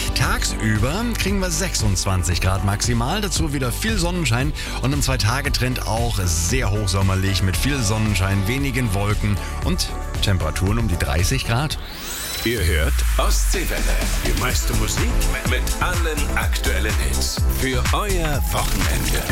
Tagsüber kriegen wir 26 Grad maximal, dazu wieder viel Sonnenschein und im 2-Tage-Trend auch sehr hochsommerlich mit viel Sonnenschein, wenigen Wolken und Temperaturen um die 30 Grad. Ihr hört Ostseewelle. Die meiste Musik mit allen aktuellen Hits. Für euer Wochenende.